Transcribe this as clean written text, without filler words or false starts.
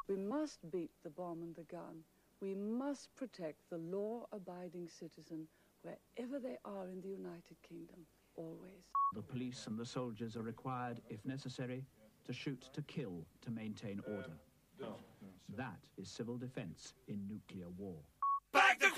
We must beat the bomb and the gun. We must protect the law-abiding citizen wherever they are in the United Kingdom, always. The police and the soldiers are required, if necessary, to shoot to kill to maintain order. That is civil defence in nuclear war.